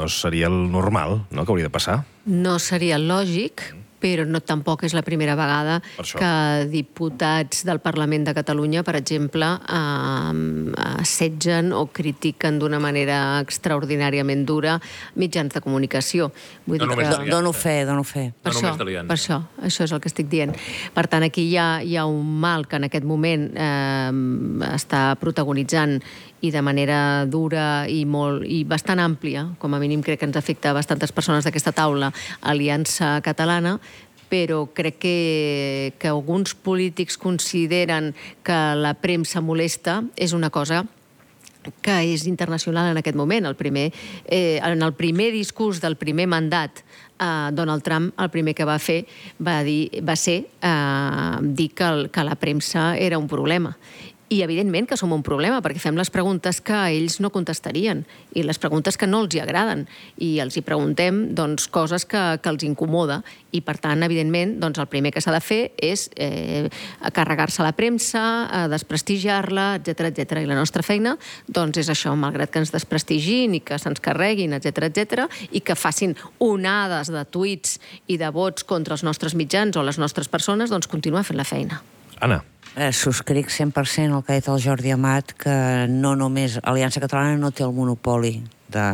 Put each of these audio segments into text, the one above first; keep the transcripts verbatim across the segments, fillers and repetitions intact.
no seria el normal, no?, que hauria de passar. No seria el lògic, però no, tampoc és la primera vegada que diputats del Parlament de Catalunya, per exemple, eh, assetgen o critiquen d'una manera extraordinàriament dura mitjans de comunicació. Vull No dir només que... d'Aliança. Dono fe, dono fe. Per No això, només d'Aliança. per això, això és el que estic dient. Per tant, aquí hi ha, hi ha un mal que en aquest moment eh, està protagonitzant i de manera dura i, molt, i bastant àmplia, com a mínim crec que ens afecta a bastantes persones d'aquesta taula, Aliança Catalana, però crec que, que alguns polítics consideren que la premsa molesta és una cosa que és internacional en aquest moment. El primer, eh, en el primer discurs del primer mandat, eh, Donald Trump el primer que va fer va, dir, va ser eh, dir que, el, que la premsa era un problema. I, evidentment, que som un problema, perquè fem les preguntes que ells no contestarien i les preguntes que no els hi agraden. I els hi preguntem doncs, coses que, que els incomoda. I, per tant, evidentment, doncs, el primer que s'ha de fer és eh, carregar-se la premsa, eh, desprestigiar-la, etcètera, etcètera. I la nostra feina doncs, és això, malgrat que ens desprestigin i que se'ns carreguin, etcètera, etcètera, i que facin onades de tuits i de vots contra els nostres mitjans o les nostres persones, doncs continuar fent la feina. Anna. Eh, subscric cent per cent el que ha dit el Jordi Amat, que no només Aliança Catalana no té el monopoli de,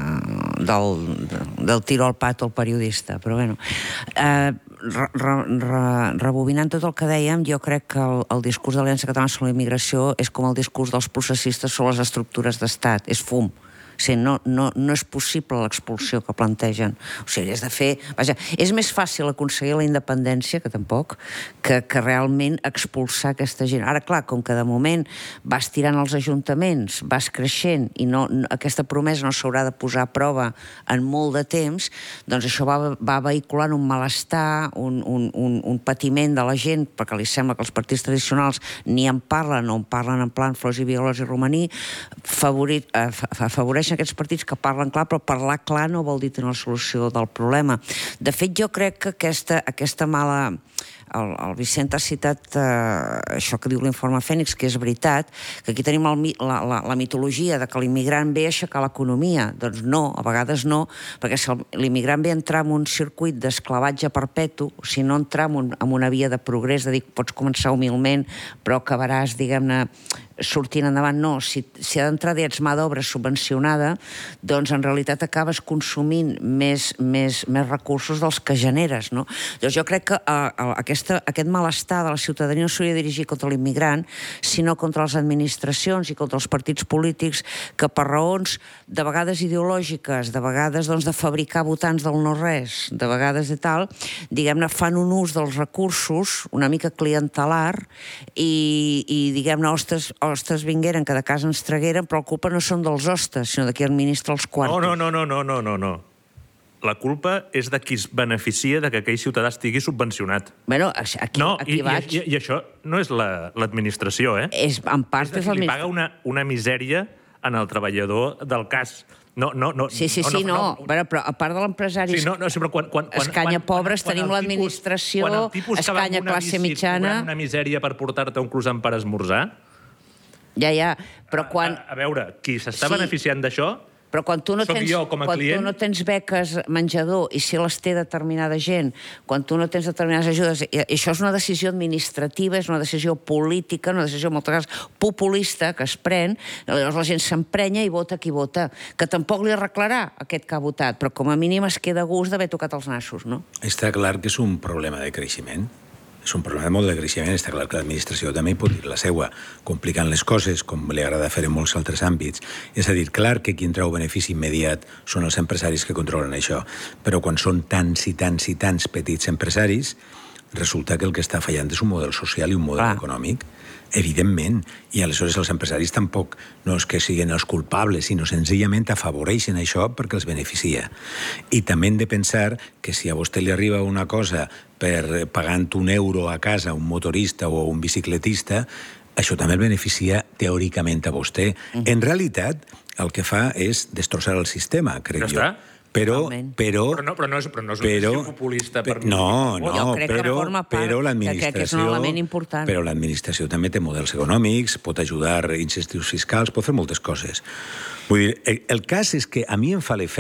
del, del tiro al pat al periodista, però bueno... Eh, re, re, rebobinant tot el que dèiem, jo crec que el, el discurs d'Aliança Catalana sobre la immigració és com el discurs dels processistes sobre les estructures d'estat, és fum. O sigui, no, no, no és possible l'expulsió que plantegen. O sigui, és de fer... Vaja, és més fàcil aconseguir la independència, que tampoc, que, que realment expulsar aquesta gent. Ara, clar, com que de moment vas tirant els ajuntaments, vas creixent i no, no, aquesta promesa no s'haurà de posar a prova en molt de temps, doncs això va, va vehiculant un malestar, un, un, un, un patiment de la gent, perquè li sembla que els partits tradicionals ni en parlen, o en parlen en plan Flors i Violos i Romaní, favorit, eh, afavoreixen aquests partits que parlen clar, però parlar clar no vol dir tenir la solució del problema. De fet, jo crec que aquesta, aquesta mala... El, el Vicent ha citat eh, això que diu l'informe Fènix, que és veritat, que aquí tenim el, la, la, la mitologia de que l'immigrant ve a aixecar l'economia. Doncs no, a vegades no, perquè si l'immigrant ve a entrar en un circuit d'esclavatge perpetu, o si no entrar en, un, en una via de progrés, de dir, pots començar humilment, però acabaràs, diguem-ne, sortint endavant, no. Si, si ha d'entrar ets mà d'obra subvencionada, doncs en realitat acabes consumint més, més, més recursos dels que generes, no? Doncs jo crec que uh, aquesta, aquest malestar de la ciutadania no s'hauria de dirigir contra l'immigrant, sinó contra les administracions i contra els partits polítics que per raons de vegades ideològiques, de vegades doncs, de fabricar votants del no-res, de vegades de tal, diguem-ne, fan un ús dels recursos una mica clientelar i, i diguem-ne, ostres, hostes vingueren, que de casa ens tragueren, però la culpa no són dels hostes, sinó de qui administra els quartos. No, no, no, no, no, no, no. La culpa és de qui es beneficia de que aquell ciutadà estigui subvencionat. Bueno, aquí, no, aquí i, vaig... I, i això no és l'administració, la, eh? És, en part, és de qui li paga una, una misèria en el treballador del cas. No, no, no, sí, sí, no, sí, no. no, no. Bueno, però a part de l'empresari sí, no, no, sí, quan, quan, Escanya quan, pobres, quan, tenim l'administració, Escanya classe mitjana... Una misèria per portar-te un croissant per esmorzar... Ja, ja, però quan... A, a veure, qui s'està sí. beneficiant d'això... Però quan tu no Soc tens, jo, com a quan client... tu no tens beques menjador i si les té determinada gent, quan tu no tens determinades ajudes, i això és una decisió administrativa, és una decisió política, una decisió moltes vegades populista que es pren, llavors la gent s'emprenya i vota qui vota, que tampoc li arreglarà aquest que ha votat, però com a mínim es queda a gust d'haver tocat els nassos, no? Està clar que és un problema de creixement. És un problema molt de creixement. Està clar que l'administració també hi pot dir la seua, complicant les coses, com li agrada fer en molts altres àmbits. És a dir, clar que qui en treu benefici immediat són els empresaris que controlen això, però quan són tants i tants i tants petits empresaris, resulta que el que està fallant és un model social i un model ah. econòmic, evidentment, i aleshores els empresaris tampoc no és que siguin els culpables, sinó senzillament afavoreixen això perquè els beneficia. I també hem de pensar que si a vostè li arriba una cosa per pagant un euro a casa a un motorista o a un bicicletista, això també el beneficia teòricament a vostè. Mm. En realitat, el que fa és destrossar el sistema, crec ja jo. Està. Però, però, però, no, però, no és, però no és però, una populista per... No, no, jo crec però, que forma part, però l'administració... que és un element important. Però l'administració també té models econòmics, pot ajudar incentius fiscals, pot fer moltes coses. Vull dir, el, el cas és que a mi em fa l'efecte